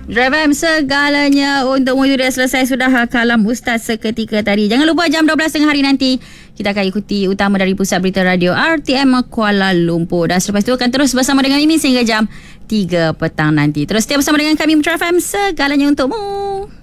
Drive FM segalanya untuk mu dah selesai sudah kalam Ustaz seketika tadi. Jangan lupa jam 12 tengah hari nanti kita akan ikuti utama dari Pusat Berita Radio RTM Kuala Lumpur. Dan selepas itu akan terus bersama dengan Mimi sehingga jam 3 petang nanti. Terus setia bersama dengan kami Drive FM segalanya untukmu.